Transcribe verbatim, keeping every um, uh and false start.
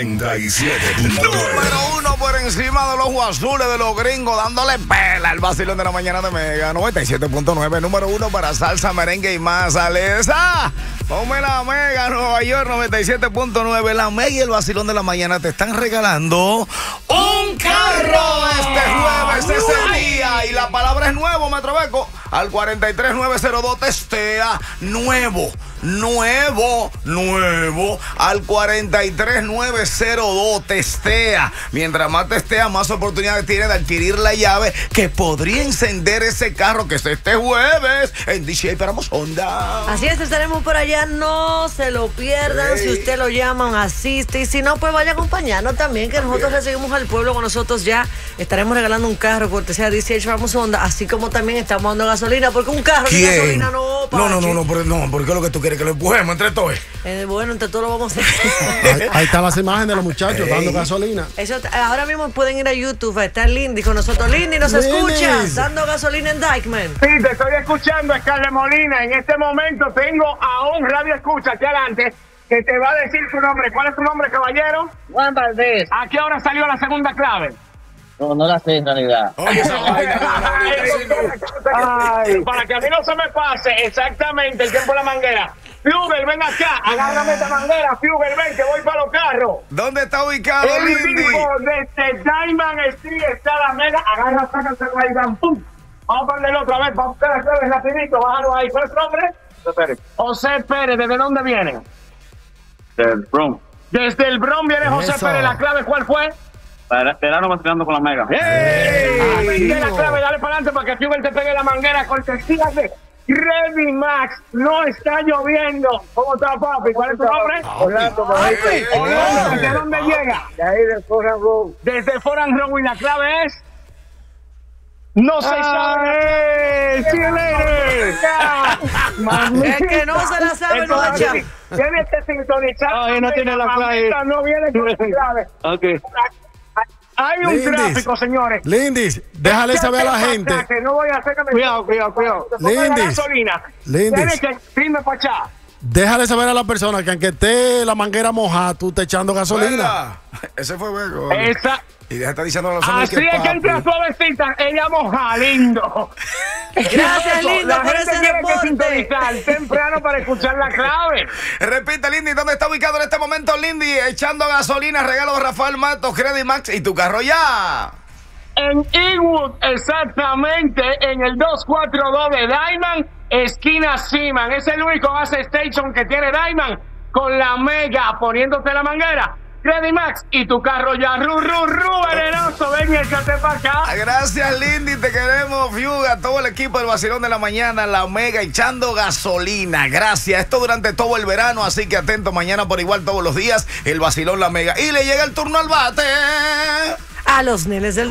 noventa y siete punto nueve. Número uno por encima de los ojos azules de los gringos, dándole pela al vacilón de la mañana de Mega noventa y siete punto nueve. Número uno para salsa, merengue y más. Alesa, ponme la Mega Nueva York noventa y siete punto nueve. La Mega y el vacilón de la mañana te están regalando un carro. Este jueves es el día y la palabra es nuevo, Metro Beco. Al cuarenta y tres nueve cero dos testea nuevo. Nuevo, nuevo, al cuarenta y tres nueve cero dos testea. Mientras más testea, más oportunidades tiene de adquirir la llave que podría encender ese carro que es este jueves en D J Paramos Honda. Así es, estaremos por allá, no se lo pierdan. Sí. Si usted lo llaman, asiste. Y si no, pues vaya a acompañarnos también, que nosotros recibimos al pueblo con nosotros ya. Estaremos regalando un carro cortesía de D J Paramos Honda, así como también estamos dando gasolina, porque un carro de gasolina no, No, no, no, no, por, no, porque es lo que tú quieres que lo empujemos entre todos. Eh, bueno, entre todos lo vamos a hacer. Ahí, ahí están las imágenes de los muchachos Ey. dando gasolina. Eso, ahora mismo pueden ir a YouTube, está Lindy con nosotros. Lindy, ¿nos Lindy. escuchas? Dando gasolina en Dykeman. Sí, te estoy escuchando, Scarlett Molina. En este momento tengo a un radio escucha aquí adelante que te va a decir su nombre. ¿Cuál es tu nombre, caballero? Juan Valdés. ¿A qué hora salió la segunda clave? No, no la sé en realidad. Oye, esa vaina. Ay, para que a mí no se me pase exactamente el tiempo de la manguera. Fugel, ven acá, agárrame esta manguera, Fugel, ven que voy para los carros. ¿Dónde está ubicado, El Lindy? tipo desde Diamond Street está la mega, agarra, sácate ahí, dan, pum. Vamos a ponerle otra vez, vamos a buscar las claves rapidito, bájalo ahí. ¿Cuál es tu nombre? José Pérez. José Pérez, ¿desde dónde viene? Del Bronx. Desde el Bronx viene José Eso. Pérez, ¿la clave cuál fue? Para verano vacilando con la Mega. ¡Ey! Ay, Dale la Dios. clave, dale para adelante para que Fugel te pegue la manguera, cortesía de Ready Max. No está lloviendo. ¿Cómo está, papi? ¿Cuál es tu nombre? Orlando, Ay, Papi. Orlando, ¿desde dónde llega? De ahí del Foran Road. Desde Foran Row, y la clave es... No se sabe. ¡Chile! El que no se la sabe, no la echa. Tienes que sintonizar. Ay, no tiene la clave. No viene con la clave. Ok. Hay un Lindis. tráfico, señores. Lindis, déjale saber a la gente. Que no voy a hacer que me... Cuidado, cuidado, cuidado. Te ponga la Lindis. gasolina. Lindis. Tienes que firme para allá. Déjale saber a la persona que aunque esté la manguera mojada, tú estás echando gasolina. ¿Verdad? Ese fue Beco. Esa... Y deja de estar diciendo a los hombres Así es que papi. entra suavecita, ella moja, lindo. Gracias, lindo, La por gente ese tiene que reporte. sintonizar temprano para escuchar la clave. Repite, Lindy, ¿dónde está ubicado en este momento, Lindy? Echando gasolina, regalo de Rafael Matos, Credit Max y tu carro ya. En Inwood, exactamente, en el dos cuatro dos de Diamond, esquina Seaman. Es el único gas station que tiene Diamond con la Mega, poniéndote la manguera. Credit Max y tu carro ya. Ru, ru, ru, venenoso. Ven y échate para acá. Gracias, Lindy, te queremos, Fiuga, todo el equipo del vacilón de la mañana, la Mega, echando gasolina. Gracias, esto durante todo el verano, así que atento, mañana por igual todos los días, el vacilón, la Mega. Y le llega el turno al bate. A los nenes del